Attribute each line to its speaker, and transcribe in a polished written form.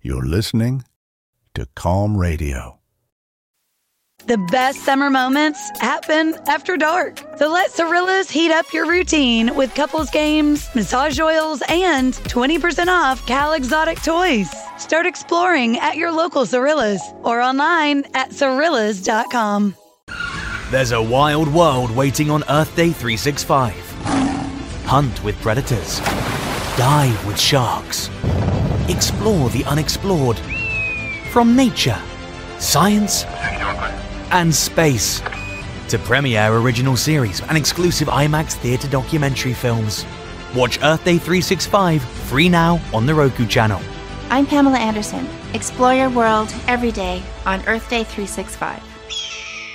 Speaker 1: You're listening to Calm Radio.
Speaker 2: The best summer moments happen after dark. So let Cirillas heat up your routine with couples games, massage oils, and 20% off Cal Exotic toys. Start exploring at your local Cirillas or online at Cirillas.com.
Speaker 3: There's a wild world waiting on Earth Day 365. Hunt with predators. Dive with sharks. Explore the unexplored. From nature, science, and space to premiere original series and exclusive IMAX theatre documentary films. Watch Earth Day 365 free now on the Roku channel.
Speaker 4: I'm Pamela Anderson. Explore your world every day on Earth Day 365.